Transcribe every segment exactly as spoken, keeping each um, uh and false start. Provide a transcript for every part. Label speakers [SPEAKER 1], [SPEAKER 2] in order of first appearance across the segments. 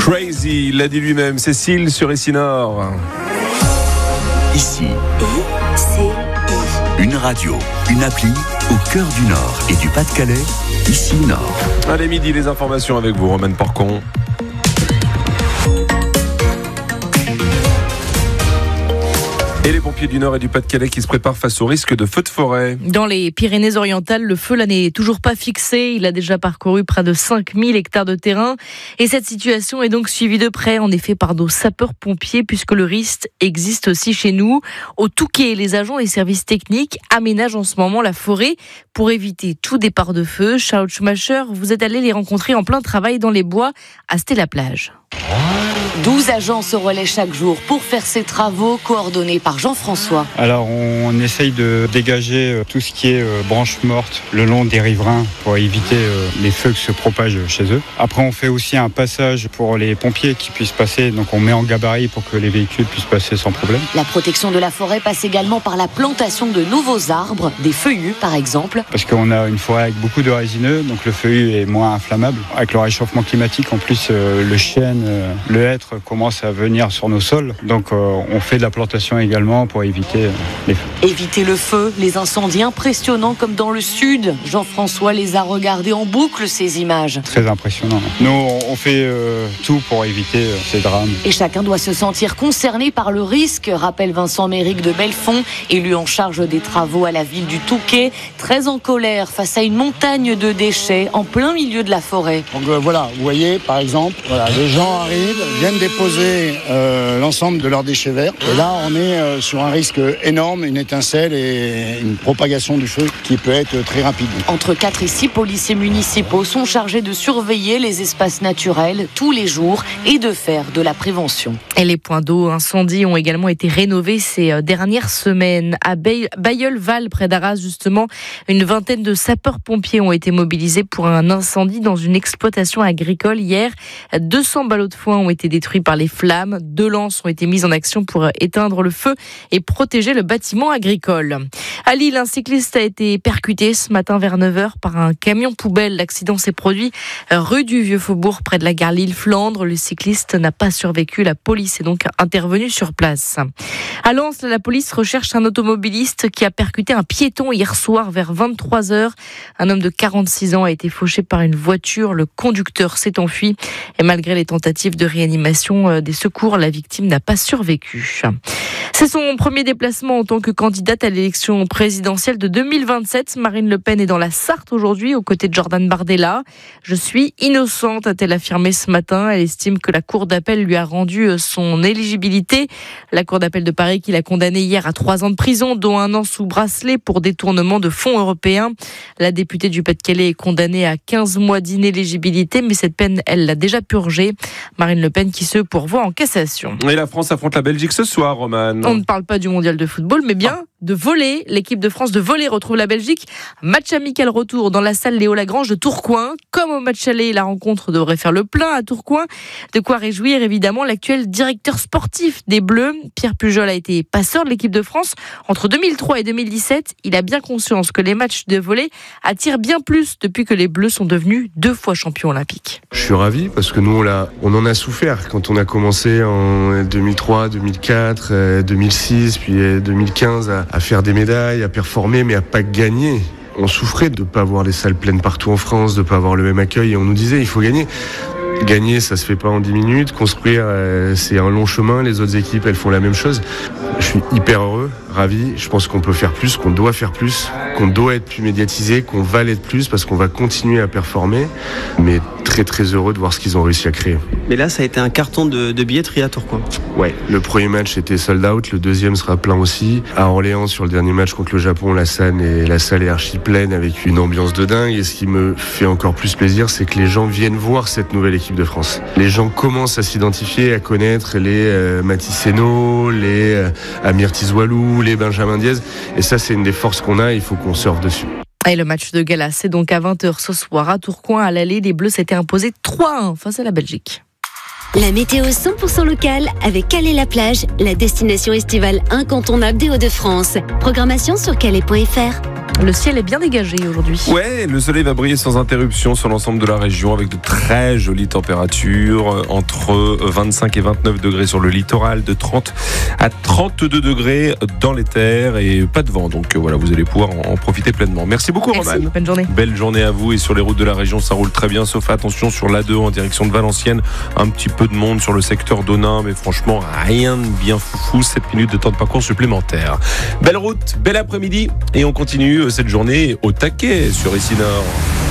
[SPEAKER 1] Crazy, l'a dit lui-même, Cécile sur Ici Nord.
[SPEAKER 2] Ici,
[SPEAKER 3] I C I.
[SPEAKER 2] une radio, une appli au cœur du Nord et du Pas-de-Calais, Ici Nord.
[SPEAKER 1] Allez, midi, les informations avec vous, Romaine Porcon. Et les pompiers du Nord et du Pas-de-Calais qui se préparent face au risque de feu de forêt.
[SPEAKER 4] Dans les Pyrénées-Orientales, le feu là n'est toujours pas fixé. Il a déjà parcouru près de cinq mille hectares de terrain. Et cette situation est donc suivie de près, en effet, par nos sapeurs-pompiers, puisque le risque existe aussi chez nous. Au Touquet, les agents des services techniques aménagent en ce moment la forêt pour éviter tout départ de feu. Charles Schumacher, vous êtes allé les rencontrer en plein travail dans les bois à Stella-Plage.
[SPEAKER 5] douze agents se relaient chaque jour pour faire ces travaux coordonnés par Jean-François.
[SPEAKER 6] Alors on essaye de dégager tout ce qui est branches mortes le long des riverains pour éviter les feux qui se propagent chez eux. Après on fait aussi un passage pour les pompiers qui puissent passer, donc on met en gabarit pour que les véhicules puissent passer sans problème.
[SPEAKER 5] La protection de la forêt passe également par la plantation de nouveaux arbres, des feuillus par exemple.
[SPEAKER 6] Parce qu'on a une forêt avec beaucoup de résineux, donc le feuillu est moins inflammable. Avec le réchauffement climatique, en plus le chêne, le hêtre commence à venir sur nos sols, donc euh, on fait de la plantation également pour éviter euh, les feux.
[SPEAKER 5] Éviter le feu, les incendies impressionnants comme dans le sud. Jean-François les a regardés en boucle, ces images.
[SPEAKER 6] Très impressionnant. Nous, on fait euh, tout pour éviter euh, ces drames.
[SPEAKER 5] Et chacun doit se sentir concerné par le risque, rappelle Vincent Méric de Belfond, élu en charge des travaux à la ville du Touquet, très en colère face à une montagne de déchets en plein milieu de la forêt.
[SPEAKER 7] Donc euh, voilà, vous voyez par exemple, voilà, les gens arrivent, viennent déposer euh, l'ensemble de leurs déchets verts. Et là, on est euh, sur un risque énorme, une étincelle et une propagation du feu qui peut être très rapide.
[SPEAKER 5] Entre quatre et six policiers municipaux sont chargés de surveiller les espaces naturels tous les jours et de faire de la prévention.
[SPEAKER 4] Et les points d'eau incendies ont également été rénovés ces dernières semaines. À Bailleul-Val, près d'Arras, justement, une vingtaine de sapeurs-pompiers ont été mobilisés pour un incendie dans une exploitation agricole hier. deux cents ballots de foin ont été détruits par les flammes. Deux lances ont été mises en action pour éteindre le feu et protéger le bâtiment agricole. À Lille, un cycliste a été percuté ce matin vers neuf heures par un camion poubelle. L'accident s'est produit rue du Vieux-Faubourg, près de la gare Lille-Flandre. Le cycliste n'a pas survécu. La police est donc intervenue sur place. À Lens, la police recherche un automobiliste qui a percuté un piéton hier soir vers vingt-trois heures. Un homme de quarante-six ans a été fauché par une voiture. Le conducteur s'est enfui et malgré les tentatives de réanimation des secours, la victime n'a pas survécu. C'est son premier déplacement en tant que candidate à l'élection présidentielle de deux mille vingt-sept. Marine Le Pen est dans la Sarthe aujourd'hui, aux côtés de Jordan Bardella. « Je suis innocente », a-t-elle affirmé ce matin. Elle estime que la Cour d'appel lui a rendu son éligibilité. La Cour d'appel de Paris qui l'a condamnée hier à trois ans de prison, dont un an sous bracelet pour détournement de fonds européens. La députée du Pas-de-Calais est condamnée à quinze mois d'inéligibilité, mais cette peine, elle l'a déjà purgée. Marine Le Pen qui se pourvoit en cassation.
[SPEAKER 1] Et la France affronte la Belgique ce soir, Roman.
[SPEAKER 4] On ne parle pas du mondial de football, mais bien ah. de volley. L'équipe de France de volley retrouve la Belgique. Match amical retour dans la salle Léo Lagrange de Tourcoing. Comme au match aller, la rencontre devrait faire le plein à Tourcoing. De quoi réjouir évidemment l'actuel directeur sportif des Bleus. Pierre Pujol a été passeur de l'équipe de France. Entre deux mille trois et deux mille dix-sept, il a bien conscience que les matchs de volley attirent bien plus depuis que les Bleus sont devenus deux fois champions olympiques.
[SPEAKER 8] Je suis ravi parce que nous, on, l'a, on en a souffert quand on a commencé en deux mille trois, deux mille quatre, deux mille six, puis deux mille quinze à, à faire des médailles, à performer, mais à pas gagner. On souffrait de ne pas avoir les salles pleines partout en France, de ne pas avoir le même accueil, et on nous disait il faut gagner. Gagner, ça se fait pas en dix minutes. Construire, euh, c'est un long chemin. Les autres équipes, elles font la même chose. Je suis hyper heureux, ravi. Je pense qu'on peut faire plus, qu'on doit faire plus, qu'on doit être plus médiatisé, qu'on va l'être plus parce qu'on va continuer à performer. Mais très très heureux de voir ce qu'ils ont réussi à créer.
[SPEAKER 9] Mais là, ça a été un carton de, de billetterie à Tourcoing.
[SPEAKER 8] Ouais, le premier match était sold out, le deuxième sera plein aussi. À Orléans, sur le dernier match contre le Japon, la salle est, la salle est archi pleine avec une ambiance de dingue. Et ce qui me fait encore plus plaisir, c'est que les gens viennent voir cette nouvelle équipe de France. Les gens commencent à s'identifier, à connaître les euh, Mathis Henault, les euh, Amir Tizoualou, les Benjamin Diaz. Et ça, c'est une des forces qu'on a, il faut qu'on surfe dessus.
[SPEAKER 4] Et le match de gala, c'est donc à vingt heures ce soir à Tourcoing. À l'aller, les Bleus s'étaient imposés trois à un face à la Belgique.
[SPEAKER 3] La météo cent pour cent locale avec Calais-la-Plage, la destination estivale incontournable des Hauts-de-France. Programmation sur calais point f r.
[SPEAKER 4] Le ciel est bien dégagé aujourd'hui.
[SPEAKER 1] Ouais, le soleil va briller sans interruption sur l'ensemble de la région avec de très jolies températures entre vingt-cinq et vingt-neuf degrés sur le littoral, de trente à trente-deux degrés dans les terres et pas de vent. Donc voilà, vous allez pouvoir en profiter pleinement. Merci beaucoup,
[SPEAKER 4] Merci,
[SPEAKER 1] Romane.
[SPEAKER 4] bonne journée.
[SPEAKER 1] Belle journée à vous et sur les routes de la région, ça roule très bien, sauf attention sur l'A deux en direction de Valenciennes. Un petit peu de monde sur le secteur d'Onin, mais franchement, rien de bien foufou. sept minutes de temps de parcours supplémentaire. Belle route, bel après-midi et on continue cette journée au taquet sur Ici Nord.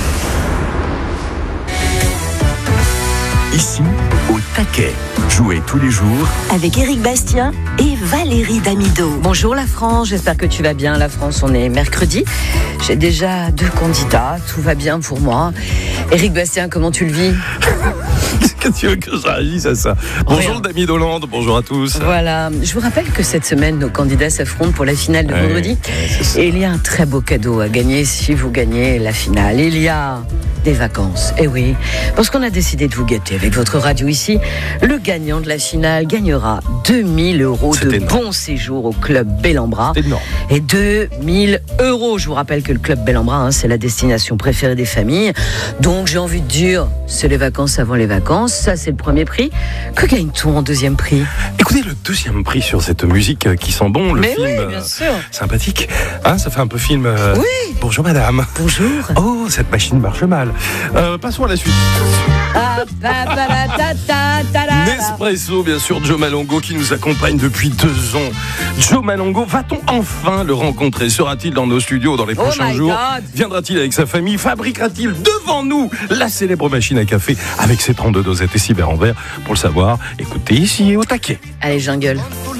[SPEAKER 2] Ici, au taquet. Jouez tous les jours
[SPEAKER 3] avec Éric Bastien et Valérie Damido.
[SPEAKER 10] Bonjour la France, j'espère que tu vas bien. La France, on est mercredi. J'ai déjà deux candidats, tout va bien pour moi. Éric Bastien, comment tu le vis ?
[SPEAKER 11] Qu'est-ce que tu veux que je réagisse à ça ? Bonjour Dami d'Hollande, bonjour à tous.
[SPEAKER 10] Voilà, je vous rappelle que cette semaine, nos candidats s'affrontent pour la finale de
[SPEAKER 11] ouais,
[SPEAKER 10] vendredi. Et il y a un très beau cadeau à gagner si vous gagnez la finale. Il y a des vacances, et oui, parce qu'on a décidé de vous gâter avec votre radio ici. Le gagnant de la finale gagnera deux mille euros
[SPEAKER 11] C'est
[SPEAKER 10] de
[SPEAKER 11] énorme.
[SPEAKER 10] bon séjour au club Bellambra.
[SPEAKER 11] C'est énorme.
[SPEAKER 10] Et deux mille euros. Je vous rappelle que le club Bellambra, hein, c'est la destination préférée des familles. Donc j'ai envie de dire, c'est les vacances avant les vacances. Ça, c'est le premier prix. Que gagne-t-on en deuxième prix ?
[SPEAKER 11] Écoutez, le deuxième prix sur cette musique euh, qui sent bon, le
[SPEAKER 10] Mais
[SPEAKER 11] film
[SPEAKER 10] oui, bien sûr.
[SPEAKER 11] euh, sympathique. Hein, ça fait un peu film. euh,
[SPEAKER 10] Oui.
[SPEAKER 11] Bonjour madame.
[SPEAKER 10] Bonjour.
[SPEAKER 11] Oh, cette machine marche mal. Euh, passons à la suite.
[SPEAKER 10] Ah, pa, pa, la, ta, ta, ta, la, la.
[SPEAKER 11] Nespresso, bien sûr, Joe Malongo qui nous accompagne depuis deux ans. Joe Malongo, va-t-on enfin le rencontrer ? Sera-t-il dans nos studios dans les
[SPEAKER 10] Oh
[SPEAKER 11] prochains
[SPEAKER 10] my
[SPEAKER 11] jours ?
[SPEAKER 10] God.
[SPEAKER 11] Viendra-t-il avec sa famille ? Fabriquera-t-il devant nous la célèbre machine à café avec ses trente-deux dosettes et cyber en verre ? Pour le savoir, écoutez ici au taquet.
[SPEAKER 10] Allez, jungle.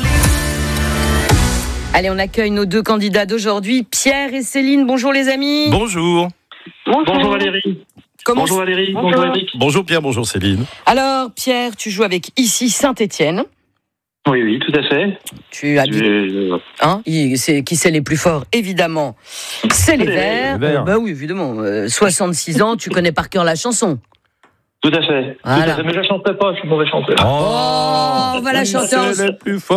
[SPEAKER 10] Allez, on accueille nos deux candidats d'aujourd'hui, Pierre et Céline. Bonjour les amis.
[SPEAKER 11] Bonjour.
[SPEAKER 12] Bonjour Valérie.
[SPEAKER 10] Comment
[SPEAKER 12] Bonjour Valérie. Bonjour, bonjour Eric.
[SPEAKER 11] Bonjour Pierre, bonjour Céline.
[SPEAKER 10] Alors, Pierre, tu joues avec ici Saint-Étienne.
[SPEAKER 12] Oui, oui, tout à fait.
[SPEAKER 10] Tu habites.
[SPEAKER 12] Je...
[SPEAKER 10] Hein, il- c'est, qui c'est les plus forts, évidemment. C'est les
[SPEAKER 12] Les
[SPEAKER 10] Verts.
[SPEAKER 11] Verts.
[SPEAKER 10] Euh, bah oui, évidemment. Euh, soixante-six ans, tu connais par cœur la chanson.
[SPEAKER 12] Tout à fait.
[SPEAKER 10] Voilà.
[SPEAKER 12] Tout à fait. Mais je ne chanterai pas, je suis mauvais chanteur.
[SPEAKER 10] Oh, on va la chanter
[SPEAKER 11] C'est
[SPEAKER 10] ensemble.
[SPEAKER 11] le plus fort.